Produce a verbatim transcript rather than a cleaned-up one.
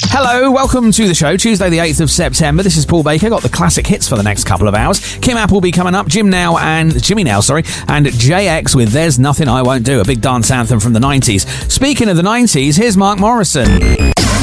Hello, welcome to the show. Tuesday the eighth of September. This is Paul Baker. Got the classic hits for the next couple of hours. Kim Appleby coming up, Jim Now and Jimmy Now, sorry, and J X with There's Nothing I Won't Do, a big dance anthem from the nineties. Speaking of the nineties, here's Mark Morrison.